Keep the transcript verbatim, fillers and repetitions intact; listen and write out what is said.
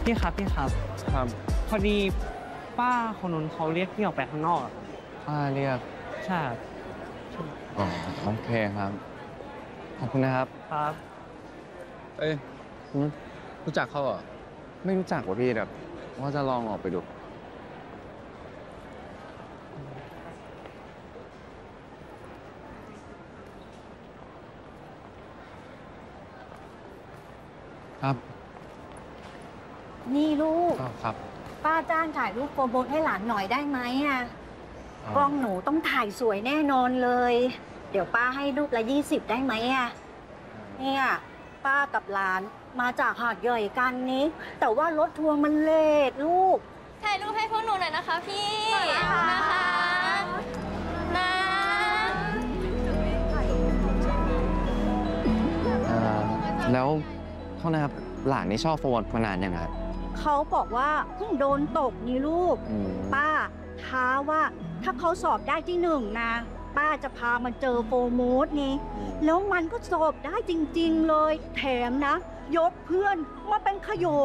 พี่ครับพี่ครับครับพอดีป้าคนนู้นเขาเรียกพี่ออกไปข้างนอกอะป้าเรียกใช่ครับอ๋อโอเคครับ ขอบคุณนะครับครับเอ้ยหืมรู้จักเขาเหรอ ไม่รู้จักว่ะพี่แบบว่าจะลองออกไปดู ครับนี่ลูกก็ครับป้าจ้างถ่ายรูปโปรโมทให้หลานหน่อยได้ไหมอ่ะอ๋อกล้องหนูต้องถ่ายสวยแน่นอนเลย เดี๋ยวป้าให้รูปละยี่สิบได้ไหมอ่ะเนี่ยป้ากับหลานมาจากหาดใหญ่กันนี้ แต่ว่ารถทัวร์มันเลทลูกถ่ายรูปให้พวกหนูหน่อยนะคะพี่นะคะนะเอ่อแล้วโทษนะครับ หลานนี่ชอบโฟนมานานยังครับเขาบอกว่าเพิ่งโดนตกนี่ลูกอืมป้าท้าว่าถ้าเขาสอบได้ที่หนึ่งนะ ป้าจะพามาเจอโฟร์โมดนี่ แล้วมันก็สอบได้จริง ๆ เลย แถมนะ ยกเพื่อนมาเป็นขโย